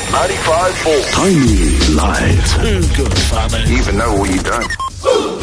95.4. Tiny Live. Good family. You even know what you've done.